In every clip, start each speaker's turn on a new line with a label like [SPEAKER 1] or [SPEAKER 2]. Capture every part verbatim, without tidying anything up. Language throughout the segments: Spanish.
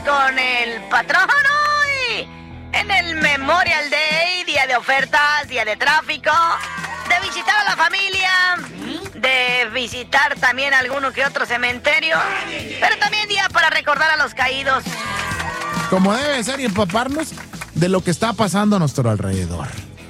[SPEAKER 1] con el patrón hoy en el Memorial Day, día de ofertas, día de tráfico, de visitar a la familia, de visitar también alguno que otro cementerio, pero también día para recordar a los caídos.
[SPEAKER 2] Como debe ser, y empaparnos de lo que está pasando a nuestro alrededor.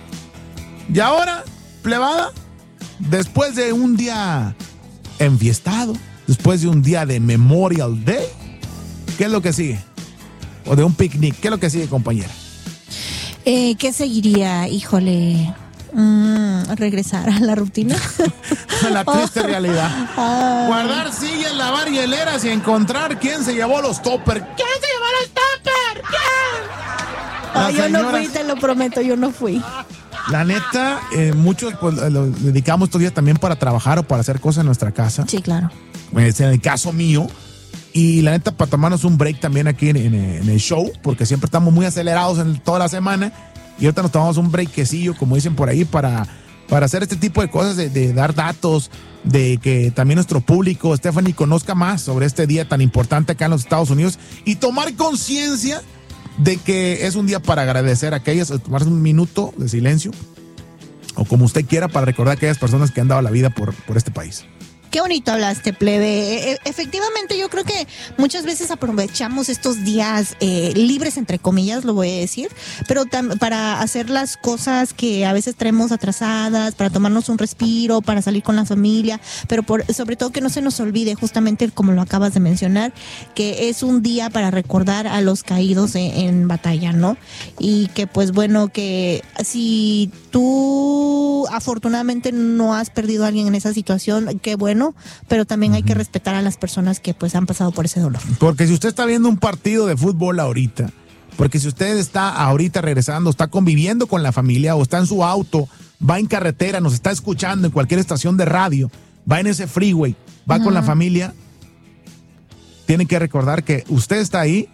[SPEAKER 2] Y ahora, plebada, después de un día enfiestado, después de un día de Memorial Day, ¿qué es lo que sigue? O de un picnic, ¿qué es lo que sigue, compañera?
[SPEAKER 3] Eh, ¿Qué seguiría? Híjole, mm, regresar a la rutina.
[SPEAKER 2] A la triste realidad.
[SPEAKER 3] Ah.
[SPEAKER 2] Guardar sillas, lavar hieleras y encontrar quién se llevó los toppers. ¿Quién se llevó los toppers? ¿Quién?
[SPEAKER 3] Ah,
[SPEAKER 2] Las
[SPEAKER 3] yo no
[SPEAKER 2] señoras.
[SPEAKER 3] fui, te lo prometo, yo no fui.
[SPEAKER 2] La neta, eh, muchos pues lo dedicamos estos días también para trabajar o para hacer cosas en nuestra casa.
[SPEAKER 3] Sí, claro.
[SPEAKER 2] Es en el caso mío. Y la neta, para tomarnos un break también aquí en, en, en el show, porque siempre estamos muy acelerados en toda la semana. Y ahorita nos tomamos un breakecillo, como dicen por ahí, para, para hacer este tipo de cosas, de, de dar datos, de que también nuestro público, Stephanie, conozca más sobre este día tan importante acá en los Estados Unidos y tomar conciencia de que es un día para agradecer a aquellas, tomarse un minuto de silencio, o como usted quiera, para recordar a aquellas personas que han dado la vida por, por este país.
[SPEAKER 3] Qué bonito hablaste, plebe. E- efectivamente, yo creo que muchas veces aprovechamos estos días eh, libres, entre comillas, lo voy a decir, pero tam- para hacer las cosas que a veces traemos atrasadas, para tomarnos un respiro, para salir con la familia, pero por, sobre todo que no se nos olvide, justamente como lo acabas de mencionar, que es un día para recordar a los caídos en, en batalla, ¿no? Y que pues bueno, que si tú afortunadamente no has perdido a alguien en esa situación, qué bueno, pero también hay que respetar a las personas que pues han pasado por ese dolor.
[SPEAKER 2] Porque si usted está viendo un partido de fútbol ahorita, porque si usted está ahorita regresando, está conviviendo con la familia o está en su auto, va en carretera, nos está escuchando en cualquier estación de radio, va en ese freeway, va uh-huh. con la familia, tiene que recordar que usted está ahí